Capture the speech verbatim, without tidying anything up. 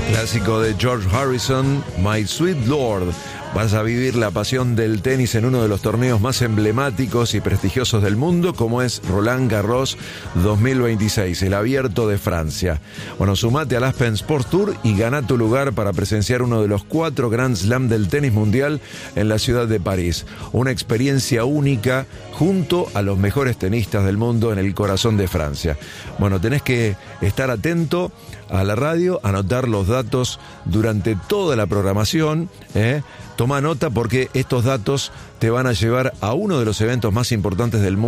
Clásico de George Harrison, My Sweet Lord. Vas a vivir la pasión del tenis en uno de los torneos más emblemáticos y prestigiosos del mundo, como es Roland Garros dos mil veintiséis, el Abierto de Francia. Bueno, sumate al Aspen Sports Tour y gana tu lugar para presenciar uno de los cuatro Grand Slam del tenis mundial en la ciudad de París. Una experiencia única junto a los mejores tenistas del mundo en el corazón de Francia. Bueno, tenés que estar atento a la radio, anotar los datos durante toda la programación, ¿eh? Toma nota porque estos datos te van a llevar a uno de los eventos más importantes del mundo.